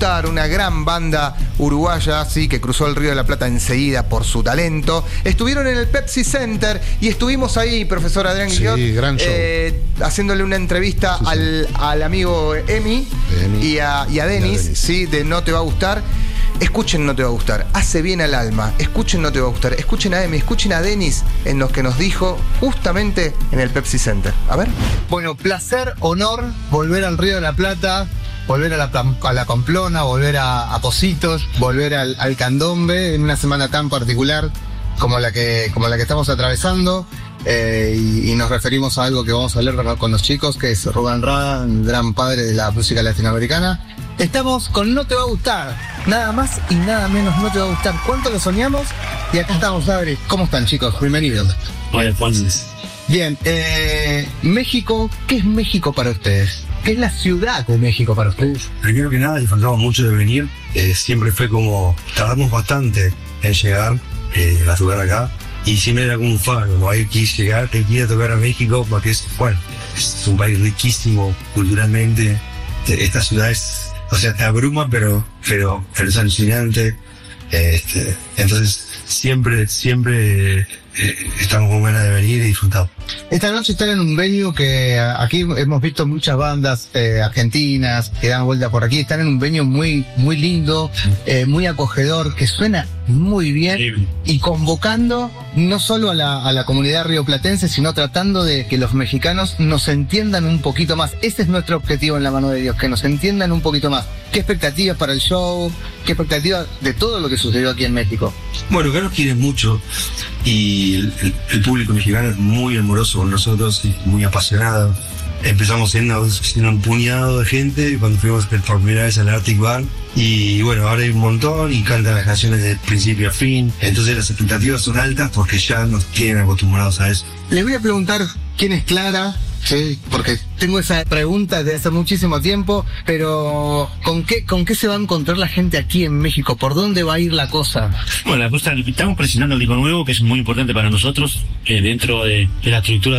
Gustar, una gran banda uruguaya, sí, que cruzó el Río de la Plata enseguida por su talento. Estuvieron en el Pepsi Center y estuvimos ahí, profesor Adrián Guillot, gran show. Haciéndole una entrevista al amigo Emi y a Denis, sí, de No Te Va a Gustar. Escuchen No Te Va a Gustar, hace bien al alma. Escuchen No Te Va a Gustar, escuchen a Emi, escuchen a Denis en los que nos dijo justamente en el Pepsi Center. A ver. Bueno, placer, honor, volver al Río de la Plata, volver a la Pamplona, volver a Pocitos, volver al Candombe en una semana tan particular como la que estamos atravesando. Y nos referimos a algo que vamos a hablar con los chicos, que es Rubén Rada, un gran padre de la música latinoamericana. Estamos con No Te Va a Gustar, nada más y nada menos. No Te Va a Gustar, ¿cuánto lo soñamos? Y acá estamos, Adri. ¿Cómo están, chicos? Bienvenidos. Hola, Juanes. Bien, México, ¿qué es México para ustedes? ¿Qué es la ciudad de México para ustedes? Primero que nada, disfrutamos mucho de venir. Siempre fue como, tardamos bastante en llegar a tocar acá. Y siempre era como un faro, como hay que llegar, te quiero tocar a México, porque es un país riquísimo culturalmente. Esta ciudad es, o sea, te abruma, pero es alucinante. Entonces, siempre estamos con ganas de venir y disfrutar. Esta noche están en un venue que aquí hemos visto muchas bandas argentinas que dan vuelta por aquí. Están en un venue muy, muy lindo, muy acogedor, que suena muy bien y convocando no solo a la comunidad rioplatense, sino tratando de que los mexicanos nos entiendan un poquito más. Ese es nuestro objetivo en La Mano de Dios, que nos entiendan un poquito más. ¿Qué expectativas para el show? ¿Qué expectativas de todo lo que sucedió aquí en México? Bueno, acá nos quieren mucho y el público mexicano es muy amoroso con nosotros y muy apasionado. Empezamos siendo un puñado de gente cuando fuimos por primera vez al Arctic Bar. Y bueno, ahora hay un montón y cantan las canciones de principio a fin. Entonces las expectativas son altas porque ya nos tienen acostumbrados a eso. Les voy a preguntar quién es Clara, ¿sí? Porque tengo esa pregunta desde hace muchísimo tiempo, pero ¿con qué se va a encontrar la gente aquí en México? ¿Por dónde va a ir la cosa? Bueno, la cosa, estamos presionando el disco nuevo, que es muy importante para nosotros, dentro de la estructura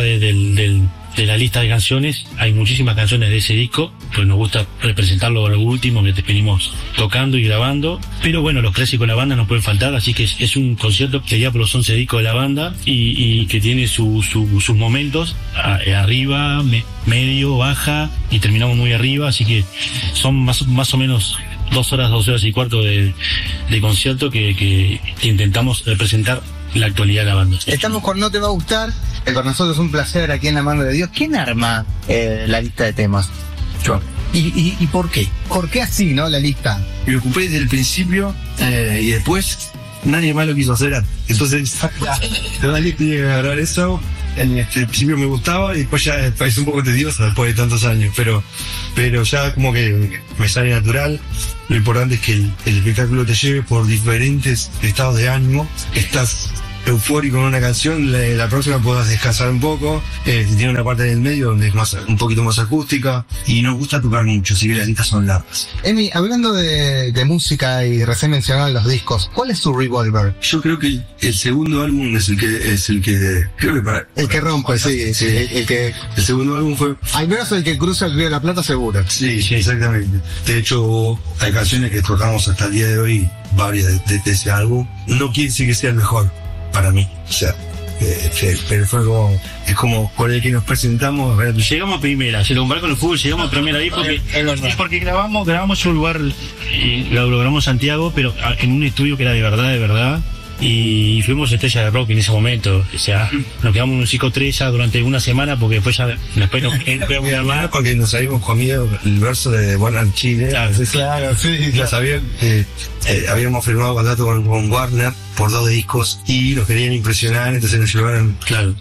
de la lista de canciones. Hay muchísimas canciones de ese disco, pues nos gusta representarlo lo último que te venimos tocando y grabando, pero bueno, los clásicos de la banda no pueden faltar, así que es un concierto que ya por los 11 discos de la banda y que tiene sus momentos, arriba, medio, baja, y terminamos muy arriba, así que son más o menos 2 horas y cuarto de concierto que intentamos representar la actualidad de la banda. Estamos con No Te Va a Gustar. Para nosotros es un placer aquí en La Mano de Dios. ¿Quién arma la lista de temas? Yo. ¿Y por qué? ¿Por qué así, no, la lista? Me ocupé desde el principio y después nadie más lo quiso hacer. Entonces, nadie tenía que agarrar eso. En el principio me gustaba y después ya es un poco tedioso después de tantos años, pero ya como que me sale natural. Lo importante es que el espectáculo te lleve por diferentes estados de ánimo. Estás eufórico en una canción, la próxima puedas descansar un poco, tiene una parte del medio donde es un poquito más acústica y nos gusta tocar mucho, si bien las listas son largas. Emi, hablando de música y recién mencionaron los discos, ¿cuál es tu Revolver? Yo creo que el segundo álbum es el que creo que para el que rompe, sí, el segundo álbum fue al menos el que cruza el Río de la Plata seguro. Sí, exactamente. De hecho hay canciones que tocamos hasta el día de hoy, varias de ese álbum. No quiere decir que sea el mejor para mí, o sea, pero fue como con el que nos presentamos. Llegamos a primera, si lo comparas con el fútbol, llegamos a primera ahí porque grabamos en un lugar, lo grabamos en Santiago, pero en un estudio que era de verdad, y fuimos estrella de rock en ese momento. O sea, nos quedamos en un psicotresa durante una semana porque después nos podíamos más porque nos habíamos comido el verso de Warner Chile. Claro, sí. Ya sabían, habíamos firmado contrato con Warner por 2 discos y nos querían impresionar, entonces nos llevaron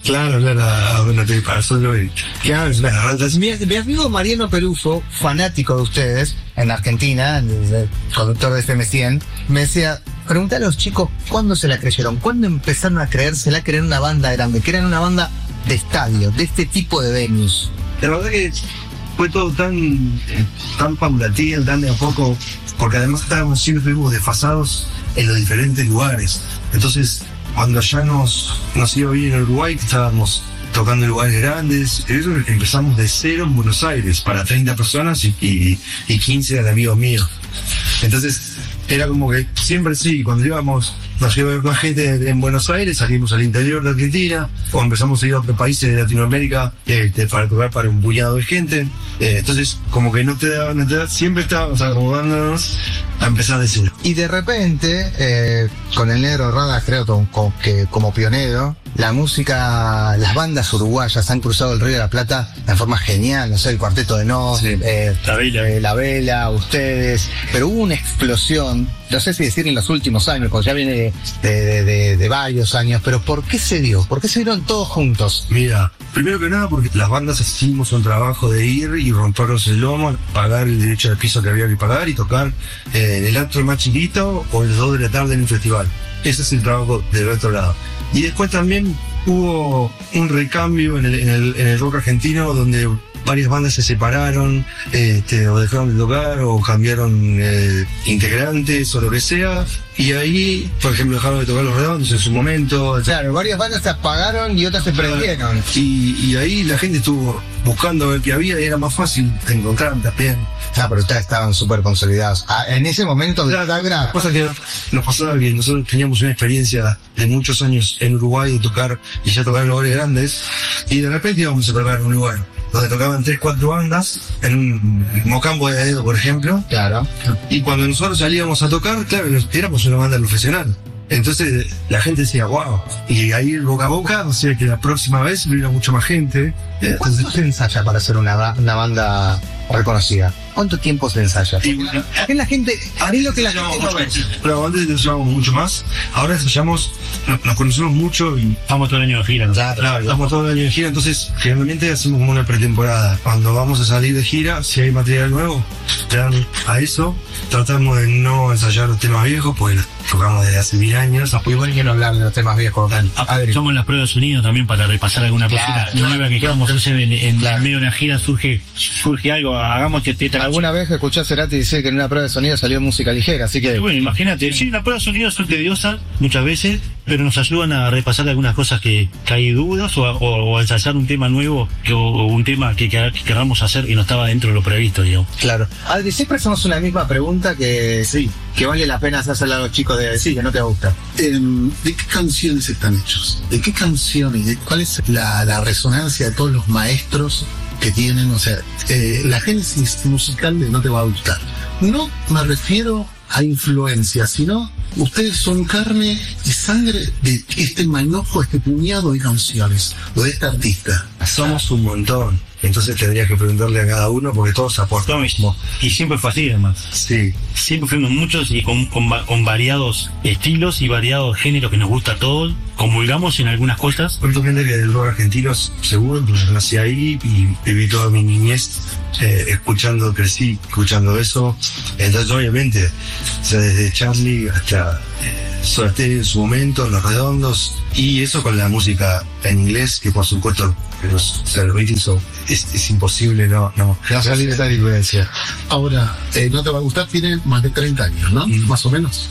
para solo y mi amigo Mariano Peruso, fanático de ustedes en Argentina, el conductor de FM 100, me decía, preguntale a los chicos cuándo se la creyeron, cuándo empezaron a creérsela, creer una banda grande, que eran una banda de estadio, de este tipo de venues. La verdad que fue todo tan paulatino, tan de a poco, porque además siempre estuvimos desfasados en los diferentes lugares. Entonces, cuando ya nos iba bien en Uruguay, que estábamos tocando en lugares grandes, empezamos de cero en Buenos Aires para 30 personas y 15 eran amigos míos. Entonces, era como que siempre sí, cuando íbamos, nos iba a ver con gente en Buenos Aires, salimos al interior de Argentina, o empezamos a ir a otros países de Latinoamérica para tocar para un puñado de gente. Entonces, como que no te daban, siempre estábamos acomodándonos a empezar de cero. Y de repente, con el Negro Rada, creo que como pionero, la música, las bandas uruguayas han cruzado el Río de la Plata de forma genial, no sé, el Cuarteto de Nos, sí. La Vela, ustedes, pero hubo una explosión, no sé si decir en los últimos años, porque ya viene de varios años, pero ¿por qué se dio? ¿Por qué se dieron todos juntos? Mira, primero que nada porque las bandas hicimos un trabajo de ir y rompernos el lomo, pagar el derecho de piso que había que pagar y tocar en el antro más chiquito o a las 2 de la tarde en un festival. Ese es el trabajo del otro lado. Y después también hubo un recambio en el rock argentino donde varias bandas se separaron, o dejaron de tocar, o cambiaron integrantes, o lo que sea. Y ahí, por ejemplo, dejaron de tocar Los Redondos en su momento. Claro, varias bandas se apagaron y otras se prendieron. Y ahí la gente estuvo buscando ver qué había y era más fácil de encontrar también. Pero ustedes estaban súper consolidados. En ese momento, la cosa que nos pasaba que nosotros teníamos una experiencia de muchos años en Uruguay de tocar y ya tocar en lugares grandes, y de repente íbamos a tocar en un lugar donde tocaban 3-4 bandas, en un Mocambo de Aedo, por ejemplo. Claro. Y cuando nosotros salíamos a tocar, claro, éramos una banda profesional. Entonces la gente decía, wow. Y ahí boca a boca, o sea que la próxima vez vino mucho más gente. ¿Cuánto se ensaya para ser una banda reconocida? ¿Cuánto tiempo se ensaya? Es la gente, es lo que la gente no ve. Pero antes ensayábamos mucho más, ahora ensayamos, nos conocemos mucho y estamos todo el año de gira, ¿no? Claro, estamos todo el año de gira, entonces generalmente hacemos como una pretemporada. Cuando vamos a salir de gira, si hay material nuevo, a eso, tratamos de no ensayar los temas viejos, pues tocamos desde hace 1000 años. Muy bueno que no hablar de los temas viejos. Somos las pruebas de sonido también para repasar alguna cosa nueva que queramos hacer en medio de una gira, surge algo, hagamos que alguna vez escuché a Cerati decir que en una prueba de sonido salió música ligera, así que... Bueno, imagínate, sí, las pruebas de sonido son tediosas muchas veces, pero nos ayudan a repasar algunas cosas que hay dudas o a ensayar un tema nuevo o un tema que queramos hacer y no estaba dentro de lo previsto, digamos. Claro. Adri, siempre hacemos una misma pregunta que vale la pena hacerla a los chicos de decir que no te va a gustar. ¿De qué canciones están hechos? ¿De qué canciones? ¿Cuál es la resonancia de todos los maestros que tienen? O sea, la génesis musical de No Te Va a Gustar. No me refiero a influencia, sino ustedes son carne y sangre de este manojo, este puñado de canciones, o de este artista. Somos un montón, entonces tendrías que preguntarle a cada uno porque todos aportan lo mismo. Y siempre fue así, además. Sí. Siempre fuimos muchos y con variados estilos y variados géneros que nos gusta a todos. Comulgamos en algunas cosas. Por gente que del rock argentino, seguro, porque nací ahí y viví toda mi niñez crecí escuchando eso. Entonces, obviamente, o sea, desde Charlie hasta Soda Stereo en su momento, Los Redondos, y eso con la música en inglés, que por supuesto los Beatles es imposible no salir de esa diferencia. Ahora, No Te Va a Gustar tiene más de 30 años, ¿no? Más o menos.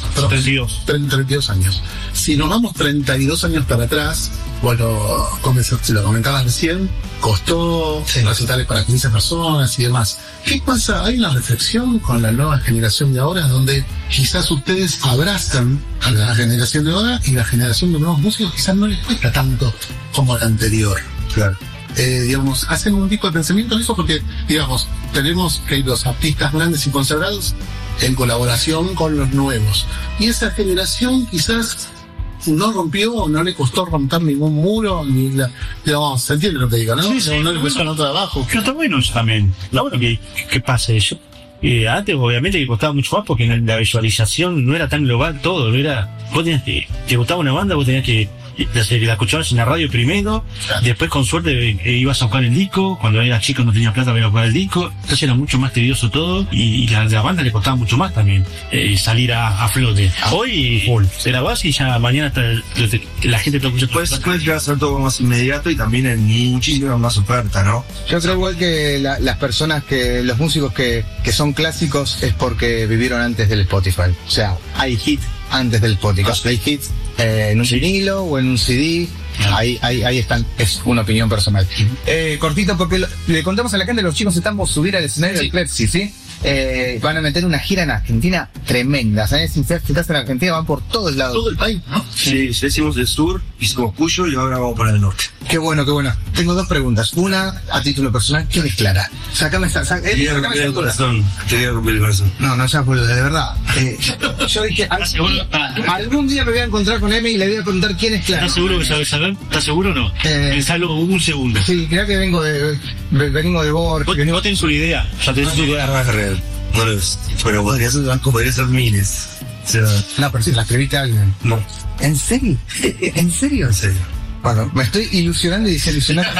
32 años. Si nos vamos 32 años para atrás, bueno, se lo comentabas recién, costó recitales para 15 personas y demás. ¿Qué pasa? Hay una reflexión con la nueva generación de ahora, donde quizás ustedes abrazan a la generación de ahora y la generación de nuevos músicos quizás no les cuesta tanto como la anterior. Claro. Digamos, hacen un tipo de pensamiento en eso porque, digamos, tenemos que los artistas grandes y consagrados en colaboración con los nuevos. Y esa generación quizás no rompió o no le costó romper ningún muro, digamos, se entiende lo que digo, ¿no? Sí, no le costó nada trabajo. Pero está bueno eso también. Bueno, que pase eso. Antes, obviamente, que costaba mucho más porque la visualización no era tan global todo, no era. Vos tenías que. Te gustaba una banda, vos tenías que. La escuchabas en la radio primero, después con suerte ibas a buscar el disco, cuando eras chico no tenías plata para ir a buscar el disco, entonces era mucho más tedioso todo y la banda le costaba mucho más también salir a flote. Hoy te la vas y ya mañana la gente te escucha. Puedes llegar a ser todo más inmediato y también en muchísima más oferta, ¿no? Yo creo igual que las personas los músicos que son clásicos es porque vivieron antes del Spotify. O sea, hay hits antes del Spotify. Hay hits en un vinilo o en un CD. Ahí están, es una opinión personal. Cortito, porque le contamos a la gente, los chicos están por subir al escenario del Pepsi, ¿sí? van a meter una gira en Argentina tremenda. ¿Sabes? Si estás en Argentina, van por todos lados. Todo el país, ¿no? Sí, hicimos el sur, hicimos Cuyo y ahora vamos para el norte. Qué bueno, qué bueno. Tengo dos preguntas. Una, a título personal, ¿quién es Clara? Sácame esa. Te voy a romper el corazón. Te voy a romper el corazón. No seas boludo, de verdad. Yo dije, algún día me voy a encontrar con Emi y le voy a preguntar quién es Clara. ¿Estás seguro que sabes hablar? ¿Estás seguro o no? Pensalo un segundo. Sí, creo que vengo de Borges. Vos tenés una idea. Ya tenés una idea. No lo es. Pero podría ser miles. O sea, No, pero sí, la escribiste a alguien. no. ¿En serio? ¿En serio? En serio. Bueno, me estoy ilusionando y desilusionando.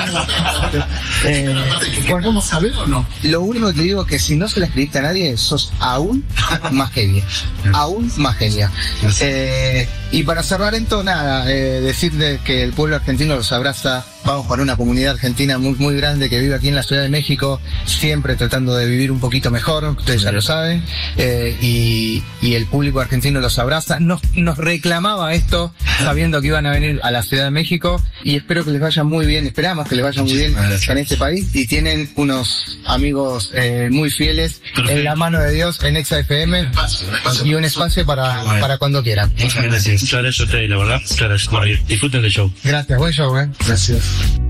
¿Podemos saber o no? Lo único que te digo es que si no se la escribiste a nadie, sos aún más genia. Aún más genia. Y para cerrar esto, nada, decirle que el pueblo argentino los abraza. Vamos por una comunidad argentina muy, muy grande que vive aquí en la Ciudad de México, siempre tratando de vivir un poquito mejor, ustedes ya lo saben, y el público argentino los abraza. Nos reclamaba esto sabiendo que iban a venir a la Ciudad de México, y espero que les vaya muy bien, esperamos que les vaya muy bien en este país, y tienen unos amigos muy fieles en la mano de Dios en Exa FM, y un espacio para cuando quieran. Muchas gracias. Muchas gracias a ustedes, la verdad. Muchas gracias. Disfruten del show. Gracias, buen show, Gracias.